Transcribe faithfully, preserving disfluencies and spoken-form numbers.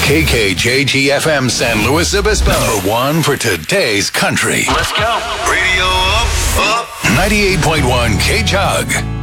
K K J G F M San Luis Obispo. Number one for today's country. Let's go. Radio up, up. ninety-eight point one K-Chug.